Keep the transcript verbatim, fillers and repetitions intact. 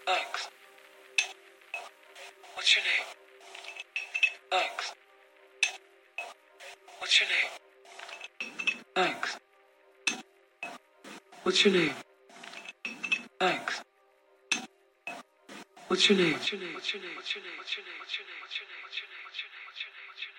X. What's your name? X. What's your name? X. What's your name? X. What's your name? What's your name? What's your name? What's your name? What's your name? What's your name? What's your name? What's your name? What's your name? What's your name?